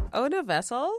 Own a vessel?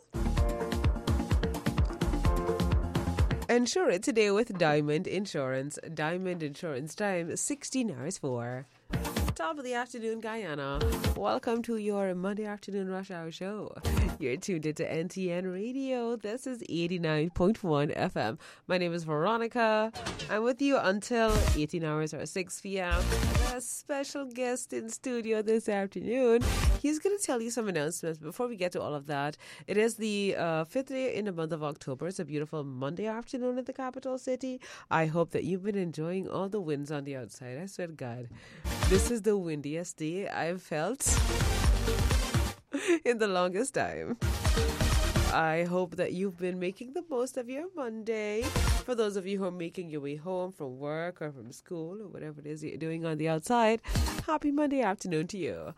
Insure it today with Diamond Insurance. Diamond Insurance time 16 hours 4. Top of the afternoon, Guyana. Welcome to your Monday afternoon rush hour show. You're tuned into NTN Radio. This is 89.1 FM. My name is Veronica. I'm with you until 18 hours or 6 p.m. A special guest in studio this afternoon. He's going to tell you some announcements. Before we get to all of that, it is the 5th day in the month of October. It's a beautiful Monday afternoon in the capital city. I hope that you've been enjoying all the winds on the outside. I swear to God, this is the windiest day I've felt in the longest time. I hope that you've been making the most of your Monday. For those of you who are making your way home from work or from school or whatever it is you're doing on the outside, happy Monday afternoon to you.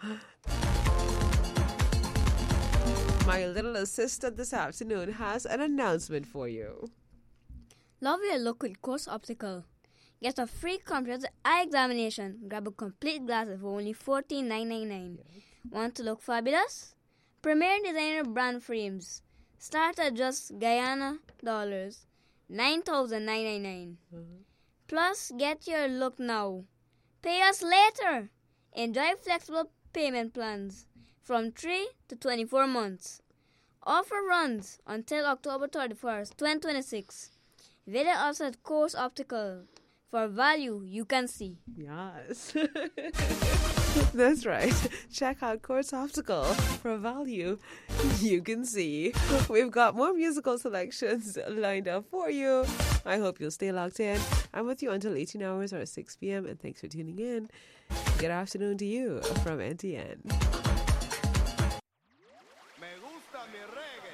My little assistant this afternoon has an announcement for you. Love your look with Course Optical. Get a free computer eye examination. Grab a complete glasses for only $14,999. Want to look fabulous? Premier designer brand frames start at just Guyana dollars, $9,999. Plus, get your look now. Pay us later. Enjoy flexible payment plans from 3 to 24 months. Offer runs until October 31st, 2026. Visit us at Course Optical. For value you can see. Yes. That's right. Check out Course Optical. For value you can see. We've got more musical selections lined up for you. I hope you'll stay locked in. I'm with you until 18 hours or 6 p.m. and thanks for tuning in. Good afternoon to you from NTN. Me gusta mi reggae.